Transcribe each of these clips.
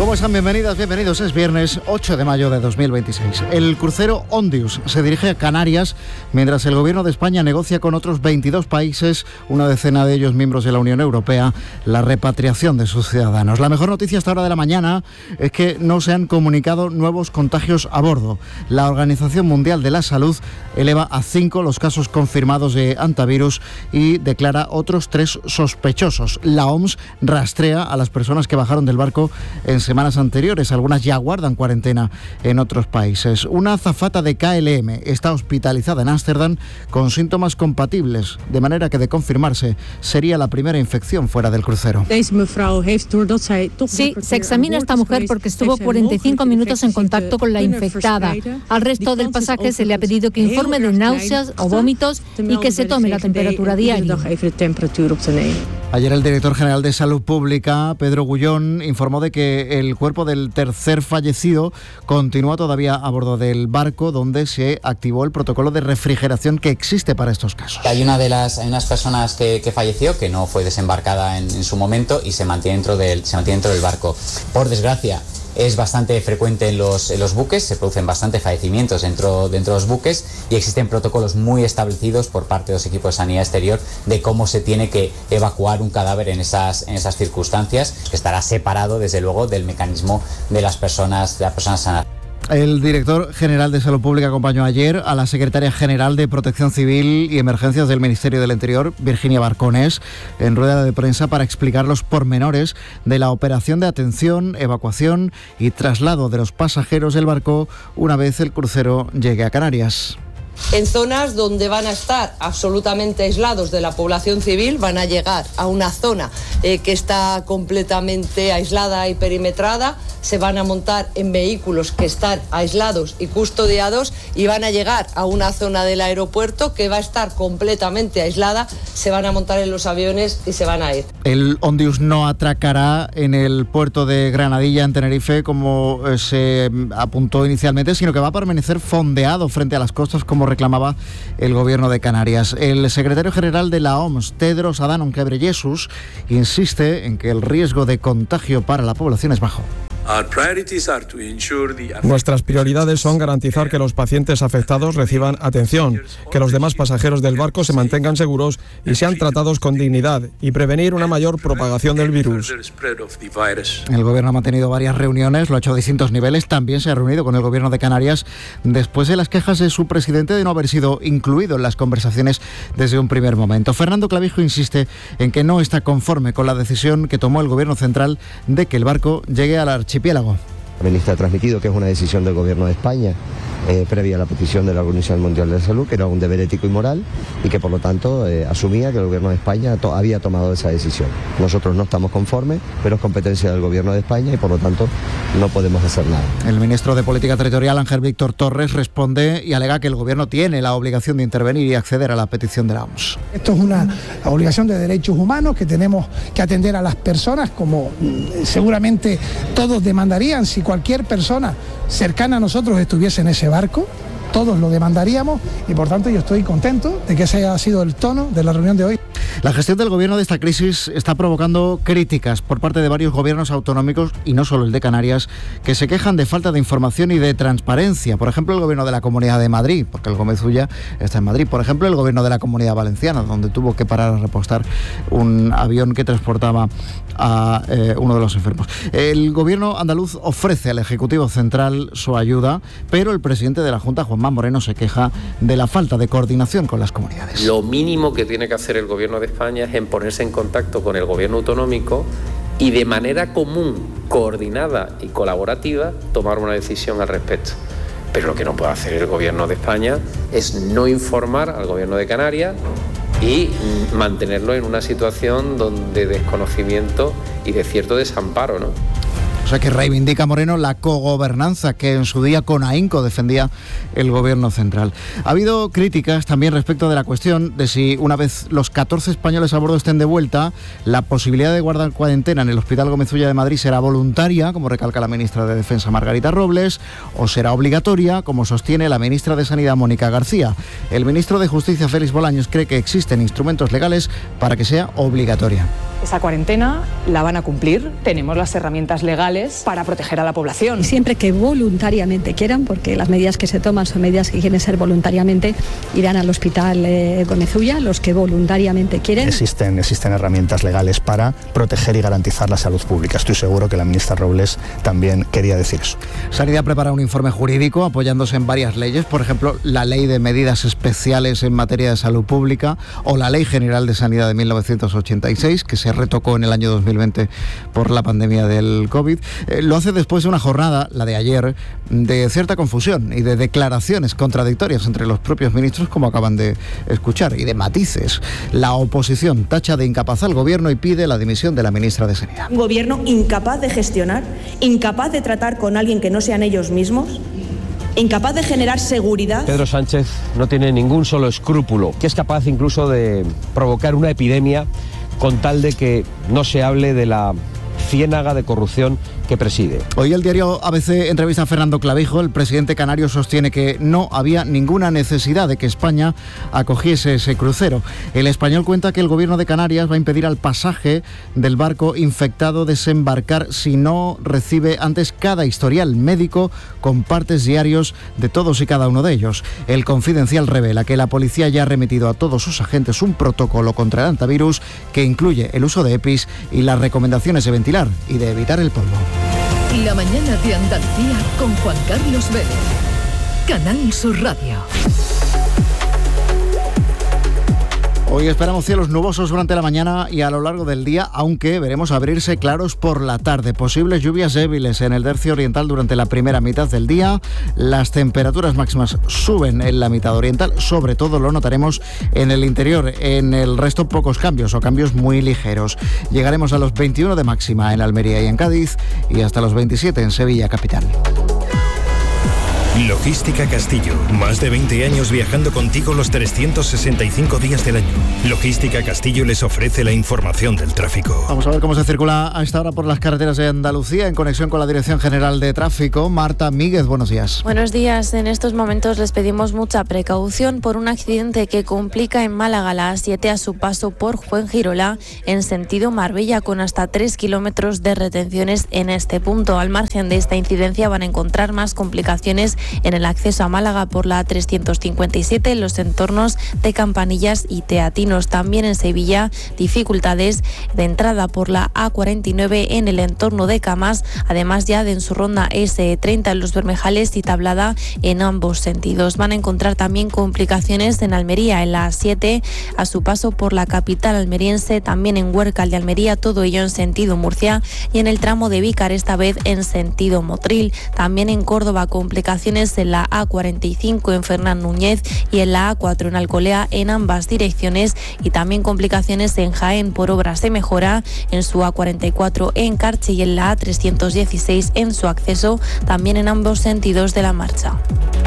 ¿Cómo están? Bienvenidas, bienvenidos. Es viernes 8 de mayo de 2026. El crucero Ondius se dirige a Canarias mientras el gobierno de España negocia con otros 22 países, una decena de ellos miembros de la Unión Europea, la repatriación de sus ciudadanos. La mejor noticia hasta ahora de la mañana es que no se han comunicado nuevos contagios a bordo. La Organización Mundial de la Salud eleva a 5 los casos confirmados de hantavirus y declara otros 3 sospechosos. La OMS rastrea a las personas que bajaron del barco en semanas anteriores. Algunas ya guardan cuarentena en otros países. Una azafata de KLM está hospitalizada en Ámsterdam con síntomas compatibles, de manera que de confirmarse sería la primera infección fuera del crucero. Sí, se examina a esta mujer porque estuvo 45 minutos en contacto con la infectada. Al resto del pasaje se le ha pedido que informe de náuseas o vómitos y que se tome la temperatura diaria. Ayer el director general de Salud Pública, Pedro Gullón, informó de que el cuerpo del tercer fallecido continúa todavía a bordo del barco, donde se activó el protocolo de refrigeración que existe para estos casos. Hay unas personas que falleció, que no fue desembarcada en su momento y se mantiene dentro del barco. Por desgracia, es bastante frecuente en los buques, se producen bastantes fallecimientos dentro de los buques y existen protocolos muy establecidos por parte de los equipos de sanidad exterior de cómo se tiene que evacuar un cadáver en esas circunstancias, que estará separado desde luego del mecanismo de las personas sanadas. El director general de Salud Pública acompañó ayer a la secretaria general de Protección Civil y Emergencias del Ministerio del Interior, Virginia Barcones, en rueda de prensa para explicar los pormenores de la operación de atención, evacuación y traslado de los pasajeros del barco una vez el crucero llegue a Canarias. En zonas donde van a estar absolutamente aislados de la población civil, van a llegar a una zona que está completamente aislada y perimetrada, se van a montar en vehículos que están aislados y custodiados y van a llegar a una zona del aeropuerto que va a estar completamente aislada, se van a montar en los aviones y se van a ir. El Ondius no atracará en el puerto de Granadilla, en Tenerife, como se apuntó inicialmente, sino que va a permanecer fondeado frente a las costas, como reclamaba el gobierno de Canarias. El secretario general de la OMS, Tedros Adhanom Ghebreyesus, insiste en que el riesgo de contagio para la población es bajo. Nuestras prioridades son garantizar que los pacientes afectados reciban atención, que los demás pasajeros del barco se mantengan seguros y sean tratados con dignidad y prevenir una mayor propagación del virus. El gobierno ha mantenido varias reuniones, lo ha hecho a distintos niveles. También se ha reunido con el gobierno de Canarias después de las quejas de su presidente de no haber sido incluido en las conversaciones desde un primer momento. Fernando Clavijo insiste en que no está conforme con la decisión que tomó el gobierno central de que el barco llegue al archipiélago. La ministra ha transmitido que es una decisión del Gobierno de España previa a la petición de la Organización Mundial de la Salud, que era un deber ético y moral y que por lo tanto asumía que el Gobierno de España había tomado esa decisión. Nosotros no estamos conformes, pero es competencia del Gobierno de España y por lo tanto no podemos hacer nada. El ministro de Política Territorial, Ángel Víctor Torres, responde y alega que el Gobierno tiene la obligación de intervenir y acceder a la petición de la OMS. Esto es una obligación de derechos humanos que tenemos que atender a las personas, como seguramente todos demandarían si cualquier persona cercana a nosotros estuviese en ese barco, todos lo demandaríamos y por tanto yo estoy contento de que ese haya sido el tono de la reunión de hoy. La gestión del gobierno de esta crisis está provocando críticas por parte de varios gobiernos autonómicos, y no solo el de Canarias, que se quejan de falta de información y de transparencia. Por ejemplo, el gobierno de la Comunidad de Madrid, porque el Gómez Ulla está en Madrid. Por ejemplo, el gobierno de la Comunidad Valenciana, donde tuvo que parar a repostar un avión que transportaba a uno de los enfermos. El gobierno andaluz ofrece al Ejecutivo Central su ayuda, pero el presidente de la Junta, Juanma Moreno, se queja de la falta de coordinación con las comunidades. Lo mínimo que tiene que hacer el gobierno de España es en ponerse en contacto con el gobierno autonómico y de manera común, coordinada y colaborativa tomar una decisión al respecto. Pero lo que no puede hacer el gobierno de España es no informar al gobierno de Canarias y mantenerlo en una situación de desconocimiento y de cierto desamparo, ¿no? O sea que reivindica Moreno la cogobernanza que en su día con ahínco defendía el gobierno central. Ha habido críticas también respecto de la cuestión de si una vez los 14 españoles a bordo estén de vuelta, la posibilidad de guardar cuarentena en el Hospital Gómez Ulla de Madrid será voluntaria, como recalca la ministra de Defensa Margarita Robles, o será obligatoria, como sostiene la ministra de Sanidad Mónica García. El ministro de Justicia Félix Bolaños cree que existen instrumentos legales para que sea obligatoria. Esa cuarentena la van a cumplir. Tenemos las herramientas legales para proteger a la población. Y siempre que voluntariamente quieran, porque las medidas que se toman son medidas que quieren ser voluntariamente, irán al hospital Gómez Ulla, los que voluntariamente quieren. Existen herramientas legales para proteger y garantizar la salud pública. Estoy seguro que la ministra Robles también quería decir eso. Sanidad prepara un informe jurídico apoyándose en varias leyes, por ejemplo, la Ley de Medidas Especiales en materia de salud pública o la Ley General de Sanidad de 1986, que se retocó en el año 2020 por la pandemia del COVID. Lo hace después de una jornada, la de ayer, de cierta confusión y de declaraciones contradictorias entre los propios ministros, como acaban de escuchar, y de matices. La oposición tacha de incapaz al gobierno y pide la dimisión de la ministra de Sanidad. Un gobierno incapaz de gestionar, incapaz de tratar con alguien que no sean ellos mismos, incapaz de generar seguridad. Pedro Sánchez no tiene ningún solo escrúpulo, que es capaz incluso de provocar una epidemia con tal de que no se hable de la ciénaga de corrupción que preside. Hoy el diario ABC entrevista a Fernando Clavijo. El presidente canario sostiene que no había ninguna necesidad de que España acogiese ese crucero. El Español cuenta que el gobierno de Canarias va a impedir al pasaje del barco infectado desembarcar si no recibe antes cada historial médico con partes diarios de todos y cada uno de ellos. El Confidencial revela que la policía ya ha remitido a todos sus agentes un protocolo contra el antivirus que incluye el uso de EPIs y las recomendaciones de ventilar y de evitar el polvo. La mañana de Andalucía con Juan Carlos Vélez. Canal Sur Radio. Hoy esperamos cielos nubosos durante la mañana y a lo largo del día, aunque veremos abrirse claros por la tarde. Posibles lluvias débiles en el tercio oriental durante la primera mitad del día. Las temperaturas máximas suben en la mitad oriental, sobre todo lo notaremos en el interior. En el resto pocos cambios o cambios muy ligeros. Llegaremos a los 21 de máxima en Almería y en Cádiz y hasta los 27 en Sevilla capital. Logística Castillo. Más de 20 años viajando contigo los 365 días del año. Logística Castillo les ofrece la información del tráfico. Vamos a ver cómo se circula a esta hora por las carreteras de Andalucía en conexión con la Dirección General de Tráfico. Marta Míguez, buenos días. Buenos días. En estos momentos les pedimos mucha precaución por un accidente que complica en Málaga la A7 a su paso por Fuengirola en sentido Marbella con hasta 3 kilómetros de retenciones en este punto. Al margen de esta incidencia van a encontrar más complicaciones en el acceso a Málaga por la A357 en los entornos de Campanillas y Teatinos. También en Sevilla, dificultades de entrada por la A49 en el entorno de Camas, además ya de en su ronda S30 en los Bermejales y Tablada en ambos sentidos. Van a encontrar también complicaciones en Almería, en la A7 a su paso por la capital almeriense, también en Huércal de Almería, todo ello en sentido Murcia, y en el tramo de Vícar, esta vez en sentido Motril. También en Córdoba, complicaciones en la A45 en Fernán Núñez y en la A4 en Alcolea en ambas direcciones, y también complicaciones en Jaén por obras de mejora en su A44 en Carche y en la A316 en su acceso también en ambos sentidos de la marcha.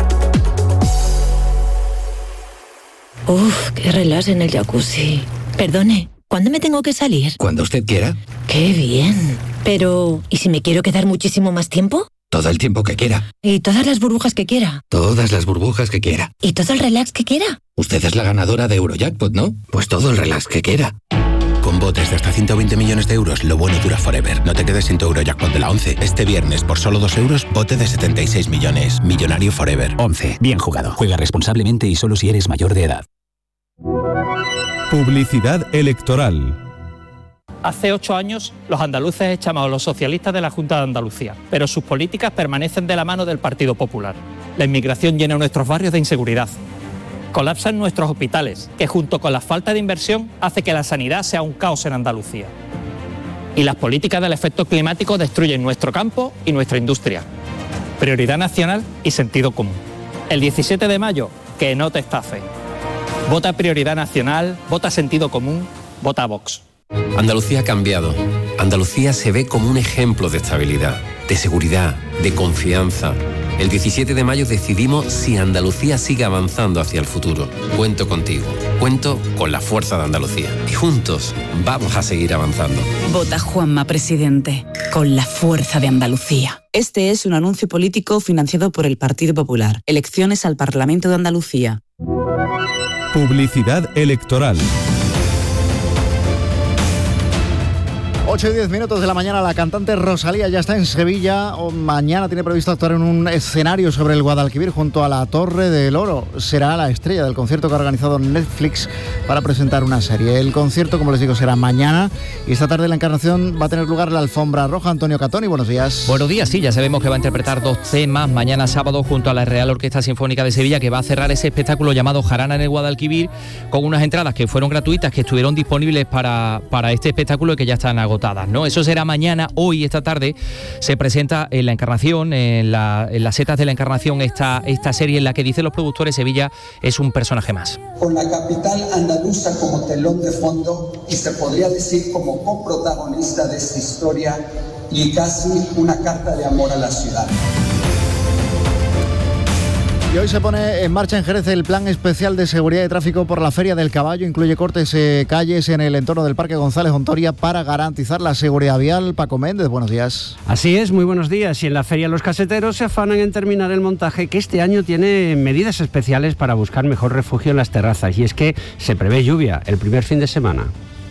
Uf, qué relax en el jacuzzi. Perdone, ¿cuándo me tengo que salir? Cuando usted quiera. ¡Qué bien! Pero, ¿y si me quiero quedar muchísimo más tiempo? Todo el tiempo que quiera. ¿Y todas las burbujas que quiera? Todas las burbujas que quiera. ¿Y todo el relax que quiera? Usted es la ganadora de Eurojackpot, ¿no? Pues todo el relax que quiera. Con botes de hasta 120 millones de euros, lo bueno dura forever. No te quedes sin tu Eurojackpot de la 11. Este viernes, por solo 2 euros, bote de 76 millones. Millonario forever. 11. Bien jugado. Juega responsablemente y solo si eres mayor de edad. Publicidad electoral. Hace 8 años los andaluces echamos a los socialistas de la Junta de Andalucía, pero sus políticas permanecen de la mano del Partido Popular. La inmigración llena nuestros barrios de inseguridad. Colapsan nuestros hospitales, que junto con la falta de inversión hace que la sanidad sea un caos en Andalucía. Y las políticas del efecto climático destruyen nuestro campo y nuestra industria. Prioridad nacional y sentido común. El 17 de mayo, que no te estafe. Vota Prioridad Nacional, vota Sentido Común, vota Vox. Andalucía ha cambiado. Andalucía se ve como un ejemplo de estabilidad, de seguridad, de confianza. El 17 de mayo decidimos si Andalucía sigue avanzando hacia el futuro. Cuento contigo, cuento con la fuerza de Andalucía. Y juntos vamos a seguir avanzando. Vota Juanma Presidente, con la fuerza de Andalucía. Este es un anuncio político financiado por el Partido Popular. Elecciones al Parlamento de Andalucía. Publicidad electoral. 8 y 10 minutos de la mañana, la cantante Rosalía ya está en Sevilla. Mañana tiene previsto actuar en un escenario sobre el Guadalquivir junto a la Torre del Oro. Será la estrella del concierto que ha organizado Netflix para presentar una serie. El concierto, como les digo, será mañana y esta tarde en la Encarnación va a tener lugar la alfombra roja. Antonio Catoni, buenos días. Buenos días, sí, ya sabemos que va a interpretar 2 temas mañana sábado junto a la Real Orquesta Sinfónica de Sevilla, que va a cerrar ese espectáculo llamado Jarana en el Guadalquivir, con unas entradas que fueron gratuitas, que estuvieron disponibles para este espectáculo y que ya están agotadas, ¿no? Eso será mañana. Hoy, esta tarde, se presenta en la Encarnación, en las setas de la Encarnación, esta serie en la que dicen los productores Sevilla es un personaje más. Con la capital andaluza como telón de fondo y se podría decir como coprotagonista de esta historia y casi una carta de amor a la ciudad. Y hoy se pone en marcha en Jerez el plan especial de seguridad y tráfico por la Feria del Caballo. Incluye cortes calles en el entorno del Parque González Ontoria para garantizar la seguridad vial. Paco Méndez, buenos días. Así es, muy buenos días. Y en la feria los caseteros se afanan en terminar el montaje, que este año tiene medidas especiales para buscar mejor refugio en las terrazas. Y es que se prevé lluvia el primer fin de semana.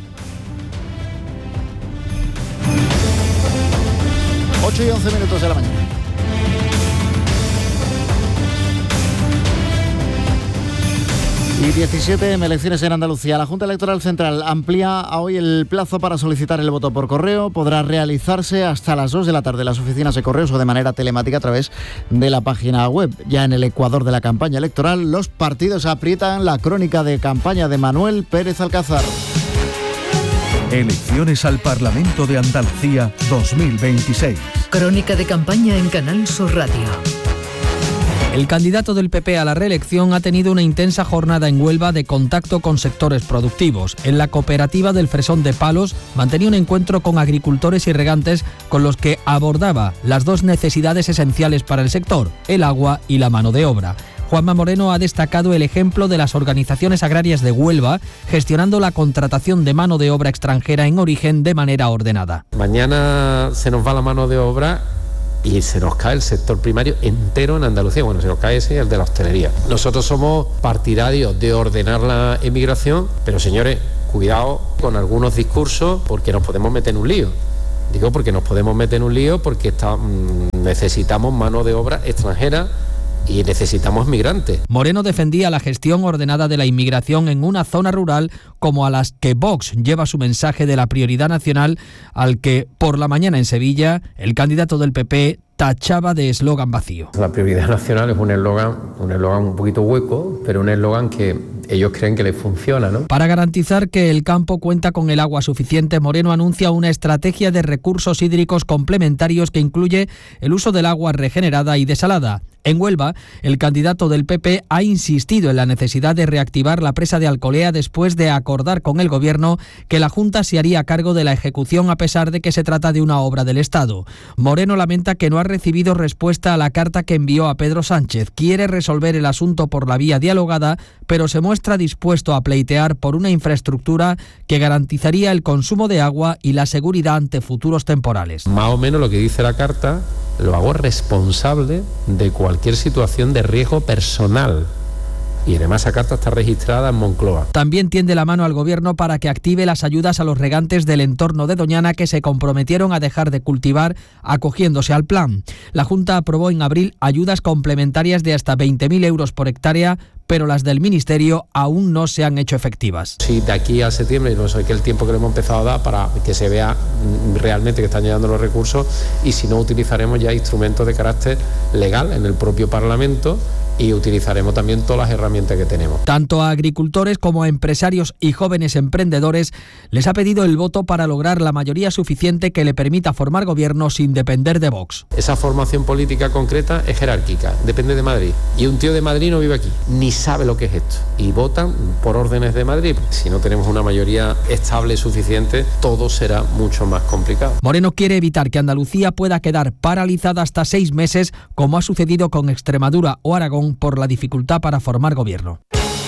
8 y 11 minutos de la mañana. Y 17 elecciones en Andalucía. La Junta Electoral Central amplía hoy el plazo para solicitar el voto por correo. Podrá realizarse hasta las 2 de la tarde en las oficinas de correos o de manera telemática a través de la página web. Ya en el ecuador de la campaña electoral, los partidos aprietan la crónica de campaña de Manuel Pérez Alcázar. Elecciones al Parlamento de Andalucía 2026. Crónica de campaña en Canal Sur Radio. El candidato del PP a la reelección ha tenido una intensa jornada en Huelva de contacto con sectores productivos. En la cooperativa del Fresón de Palos mantenía un encuentro con agricultores y regantes con los que abordaba las dos necesidades esenciales para el sector, el agua y la mano de obra. Juanma Moreno ha destacado el ejemplo de las organizaciones agrarias de Huelva, gestionando la contratación de mano de obra extranjera en origen de manera ordenada. Mañana se nos va la mano de obra y se nos cae el sector primario entero en Andalucía. Bueno, se nos cae ese, el de la hostelería. Nosotros somos partidarios de ordenar la emigración, pero señores, cuidado con algunos discursos porque nos podemos meter en un lío. Digo porque nos podemos meter en un lío porque necesitamos mano de obra extranjera y necesitamos migrantes. Moreno defendía la gestión ordenada de la inmigración en una zona rural como a las que Vox lleva su mensaje de la prioridad nacional, al que por la mañana en Sevilla el candidato del PP tachaba de eslogan vacío. La prioridad nacional es un eslogan un poquito hueco, pero un eslogan que ellos creen que les funciona, ¿no? Para garantizar que el campo cuenta con el agua suficiente, Moreno anuncia una estrategia de recursos hídricos complementarios que incluye el uso del agua regenerada y desalada. En Huelva, el candidato del PP ha insistido en la necesidad de reactivar la presa de Alcolea después de acordar con el Gobierno que la Junta se haría cargo de la ejecución a pesar de que se trata de una obra del Estado. Moreno lamenta que no ha recibido respuesta a la carta que envió a Pedro Sánchez. Quiere resolver el asunto por la vía dialogada, pero se muestra dispuesto a pleitear por una infraestructura que garantizaría el consumo de agua y la seguridad ante futuros temporales. Más o menos lo que dice la carta lo hago responsable de cualquier situación de riesgo personal. Y además esa carta está registrada en Moncloa. También tiende la mano al Gobierno para que active las ayudas a los regantes del entorno de Doñana que se comprometieron a dejar de cultivar acogiéndose al plan. La Junta aprobó en abril ayudas complementarias de hasta 20.000 euros por hectárea, pero las del Ministerio aún no se han hecho efectivas. Sí, de aquí a septiembre, no sé qué el tiempo que le hemos empezado a dar para que se vea realmente que están llegando los recursos, y si no utilizaremos ya instrumentos de carácter legal en el propio Parlamento y utilizaremos también todas las herramientas que tenemos. Tanto a agricultores como a empresarios y jóvenes emprendedores les ha pedido el voto para lograr la mayoría suficiente que le permita formar gobierno sin depender de Vox. Esa formación política concreta es jerárquica, depende de Madrid. Y un tío de Madrid no vive aquí, ni sabe lo que es esto. Y votan por órdenes de Madrid. Si no tenemos una mayoría estable suficiente, todo será mucho más complicado. Moreno quiere evitar que Andalucía pueda quedar paralizada hasta 6 meses, como ha sucedido con Extremadura o Aragón, por la dificultad para formar gobierno.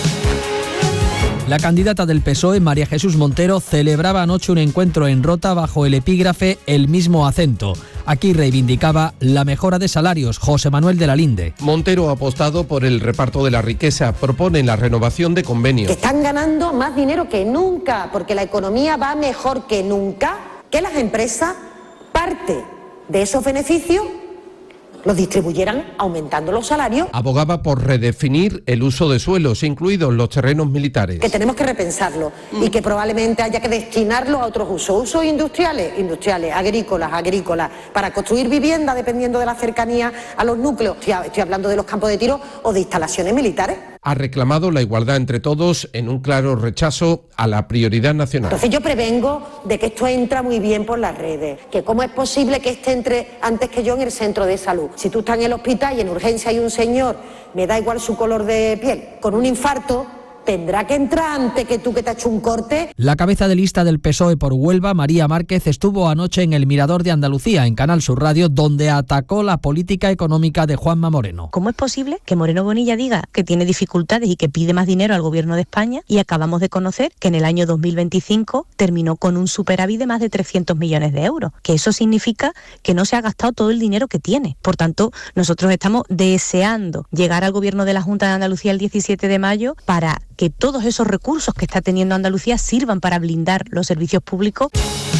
La candidata del PSOE, María Jesús Montero, celebraba anoche un encuentro en Rota bajo el epígrafe El mismo acento. Aquí reivindicaba la mejora de salarios. José Manuel de la Linde. Montero ha apostado por el reparto de la riqueza, propone la renovación de convenios. Están ganando más dinero que nunca, porque la economía va mejor que nunca. que las empresas parte de esos beneficios los distribuyeran aumentando los salarios. Abogaba por redefinir el uso de suelos, incluidos los terrenos militares. Que tenemos que repensarlo y que probablemente haya que destinarlo a otros usos industriales, agrícolas, para construir vivienda dependiendo de la cercanía a los núcleos. Estoy hablando de los campos de tiro o de instalaciones militares. Ha reclamado la igualdad entre todos en un claro rechazo a la prioridad nacional. Entonces yo prevengo de que esto entra muy bien por las redes, que cómo es posible que este entre antes que yo en el centro de salud. Si tú estás en el hospital y en urgencia hay un señor, me da igual su color de piel, con un infarto, tendrá que entrar antes que tú que te has hecho un corte. La cabeza de lista del PSOE por Huelva, María Márquez, estuvo anoche en el Mirador de Andalucía, en Canal Sur Radio, donde atacó la política económica de Juanma Moreno. ¿Cómo es posible que Moreno Bonilla diga que tiene dificultades y que pide más dinero al gobierno de España y acabamos de conocer que en el año 2025 terminó con un superávit de más de 300 millones de euros? Que eso significa que no se ha gastado todo el dinero que tiene. Por tanto, nosotros estamos deseando llegar al gobierno de la Junta de Andalucía el 17 de mayo para que todos esos recursos que está teniendo Andalucía sirvan para blindar los servicios públicos.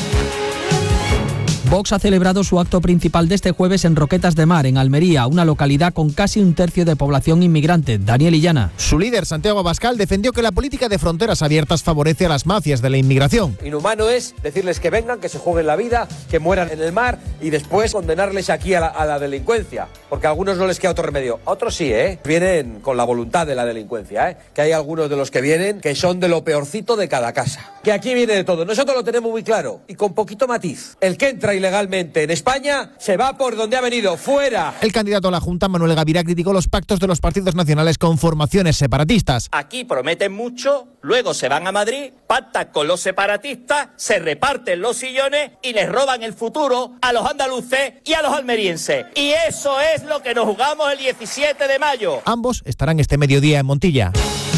Vox ha celebrado su acto principal de este jueves en Roquetas de Mar, en Almería, una localidad con casi un tercio de población inmigrante. Daniel Illana. Su líder, Santiago Abascal, defendió que la política de fronteras abiertas favorece a las mafias de la inmigración. Inhumano es decirles que vengan, que se jueguen la vida, que mueran en el mar y después condenarles aquí a la delincuencia. Porque a algunos no les queda otro remedio. A otros sí, vienen con la voluntad de la delincuencia, que hay algunos de los que vienen que son de lo peorcito de cada casa. Que aquí viene de todo. Nosotros lo tenemos muy claro y con poquito matiz. El que entra ilegalmente en España se va por donde ha venido, fuera. El candidato a la Junta, Manuel Gavirá, criticó los pactos de los partidos nacionales con formaciones separatistas. Aquí prometen mucho, luego se van a Madrid, pactan con los separatistas, se reparten los sillones y les roban el futuro a los andaluces y a los almerienses. Y eso es lo que nos jugamos el 17 de mayo. Ambos estarán este mediodía en Montilla.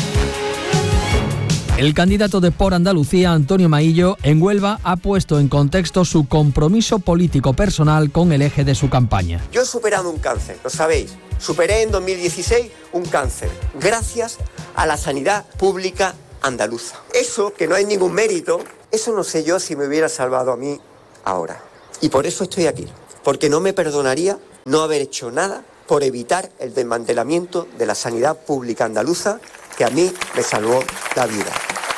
El candidato de Por Andalucía, Antonio Maillo, en Huelva ha puesto en contexto su compromiso político personal con el eje de su campaña. Yo he superado un cáncer, lo sabéis. Superé en 2016 un cáncer, gracias a la sanidad pública andaluza. Eso, que no hay ningún mérito, eso no sé yo si me hubiera salvado a mí ahora. Y por eso estoy aquí, porque no me perdonaría no haber hecho nada por evitar el desmantelamiento de la sanidad pública andaluza, que a mí me salvó la vida.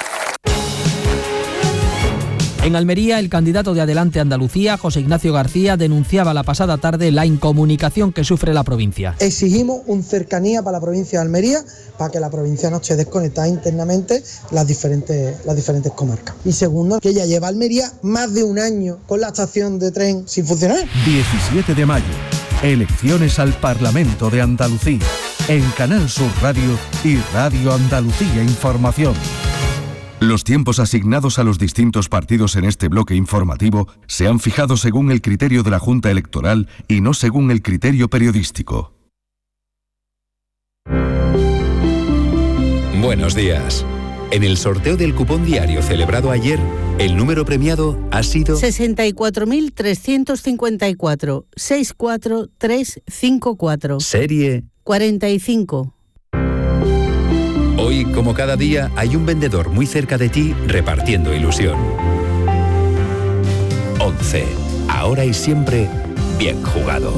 En Almería, el candidato de Adelante Andalucía, José Ignacio García, denunciaba la pasada tarde la incomunicación que sufre la provincia. Exigimos un cercanía para la provincia de Almería, para que la provincia no esté desconectada internamente las diferentes comarcas. Y segundo, que ya lleva Almería más de un año con la estación de tren sin funcionar. 17 de mayo, elecciones al Parlamento de Andalucía, en Canal Sur Radio y Radio Andalucía Información. Los tiempos asignados a los distintos partidos en este bloque informativo se han fijado según el criterio de la Junta Electoral y no según el criterio periodístico. Buenos días. En el sorteo del cupón diario celebrado ayer, el número premiado ha sido 64.354 64354. Serie 45. Hoy, como cada día, hay un vendedor muy cerca de ti repartiendo ilusión. 11. Ahora y siempre, bien jugado.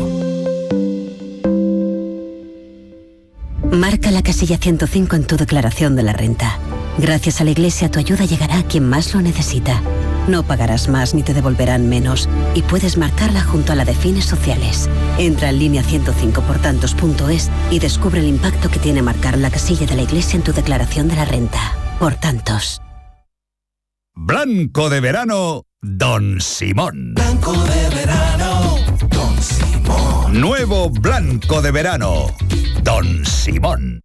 Marca la casilla 105 en tu declaración de la renta. Gracias a la Iglesia, tu ayuda llegará a quien más lo necesita. No pagarás más ni te devolverán menos y puedes marcarla junto a la de fines sociales. Entra en línea 105portantos.es y descubre el impacto que tiene marcar la casilla de la Iglesia en tu declaración de la renta. Por tantos. Blanco de verano, Don Simón. Blanco de verano, Don Simón. Nuevo blanco de verano, Don Simón.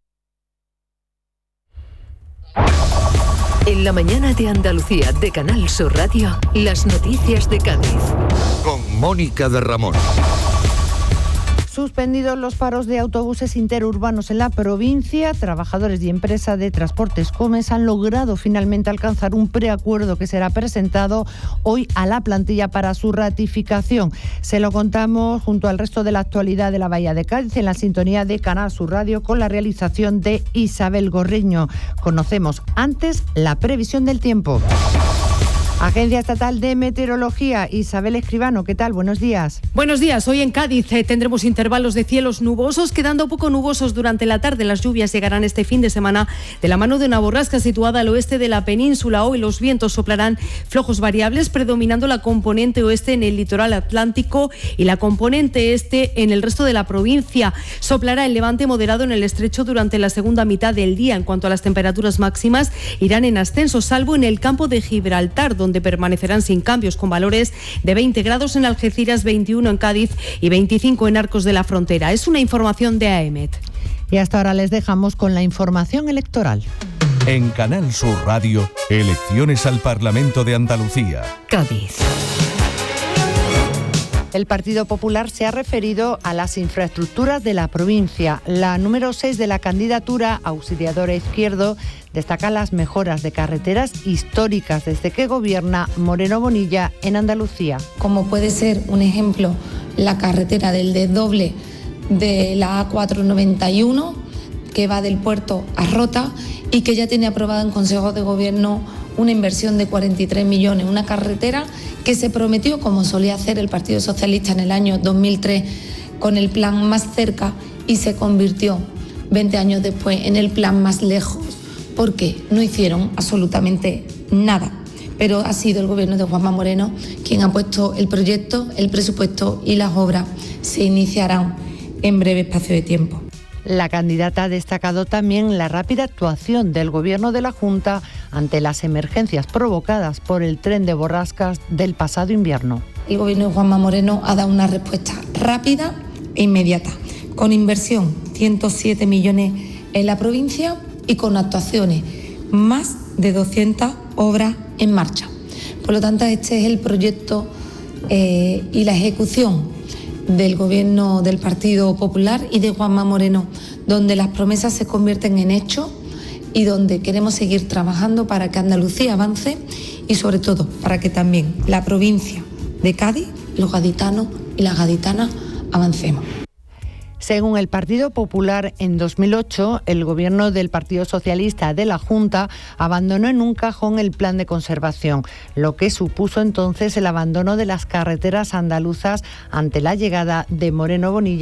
En la mañana de Andalucía de Canal Sur Radio, las noticias de Cádiz. Con Mónica de Ramón. Suspendidos los paros de autobuses interurbanos en la provincia, trabajadores y empresa de Transportes Comes han logrado finalmente alcanzar un preacuerdo que será presentado hoy a la plantilla para su ratificación. Se lo contamos junto al resto de la actualidad de la Bahía de Cádiz en la sintonía de Canal Sur Radio con la realización de Isabel Gorriño. Conocemos antes la previsión del tiempo. Agencia Estatal de Meteorología, Isabel Escribano, ¿qué tal? Buenos días. Buenos días. Hoy en Cádiz tendremos intervalos de cielos nubosos, quedando poco nubosos durante la tarde. Las lluvias llegarán este fin de semana de la mano de una borrasca situada al oeste de la península. Hoy los vientos soplarán flojos variables, predominando la componente oeste en el litoral atlántico y la componente este en el resto de la provincia. Soplará el levante moderado en el estrecho durante la segunda mitad del día. En cuanto a las temperaturas máximas, irán en ascenso, salvo en el campo de Gibraltar, donde permanecerán sin cambios, con valores de 20 grados en Algeciras, 21 en Cádiz y 25 en Arcos de la Frontera. Es una información de AEMET. Y hasta ahora les dejamos con la información electoral. En Canal Sur Radio, elecciones al Parlamento de Andalucía. Cádiz. El Partido Popular se ha referido a las infraestructuras de la provincia. La número 6 de la candidatura, Auxiliadora Izquierdo, destaca las mejoras de carreteras históricas desde que gobierna Moreno Bonilla en Andalucía. Como puede ser un ejemplo la carretera del desdoble de la A491, que va del puerto a Rota y que ya tiene aprobada en Consejo de Gobierno una inversión de 43 millones, una carretera que se prometió, como solía hacer el Partido Socialista en el año 2003, con el plan más cerca, y se convirtió 20 años después en el plan más lejos, porque no hicieron absolutamente nada. Pero ha sido el gobierno de Juanma Moreno quien ha puesto el proyecto, el presupuesto, y las obras se iniciarán en breve espacio de tiempo. La candidata ha destacado también la rápida actuación del Gobierno de la Junta ante las emergencias provocadas por el tren de borrascas del pasado invierno. El Gobierno de Juanma Moreno ha dado una respuesta rápida e inmediata, con inversión 107 millones en la provincia y con actuaciones, más de 200 obras en marcha. Por lo tanto, este es el proyecto y la ejecución del Gobierno del Partido Popular y de Juanma Moreno, donde las promesas se convierten en hechos y donde queremos seguir trabajando para que Andalucía avance y, sobre todo, para que también la provincia de Cádiz, los gaditanos y las gaditanas avancemos. Según el Partido Popular, en 2008, el gobierno del Partido Socialista de la Junta abandonó en un cajón el plan de conservación, lo que supuso entonces el abandono de las carreteras andaluzas ante la llegada de Moreno Bonilla